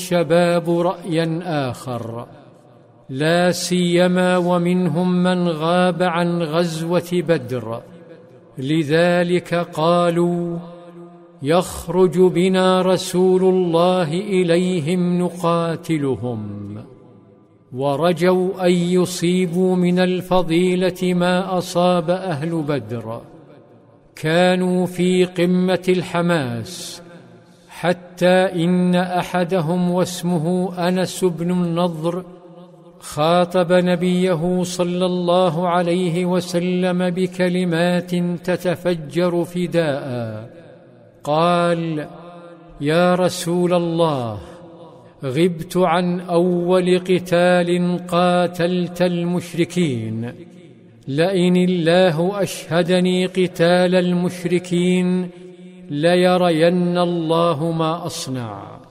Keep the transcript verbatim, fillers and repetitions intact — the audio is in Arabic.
الشباب رأيا آخر، لا سيما ومنهم من غاب عن غزوة بدر، لذلك قالوا: يخرج بنا رسول الله إليهم نقاتلهم، ورجوا أن يصيبوا من الفضيلة ما أصاب أهل بدر. كانوا في قمة الحماس، حتى إن أحدهم واسمه أنس بن النضر خاطب نبيه صلى الله عليه وسلم بكلمات تتفجر فداء. قال: يا رسول الله، غبت عن أول قتال قاتلت المشركين، لئن الله أشهدني قتال المشركين ليرين الله ما أصنع.